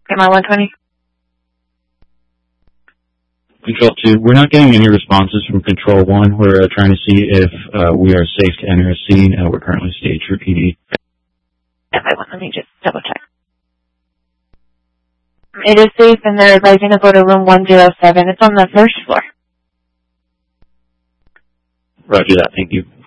Am I 120? Control 2, we're not getting any responses from Control 1. We're trying to see if we are safe to enter a scene. We're currently staged for PD. Let me just double check. It is safe, and they're advising to go to room 107. It's on the first floor. Roger that, thank you.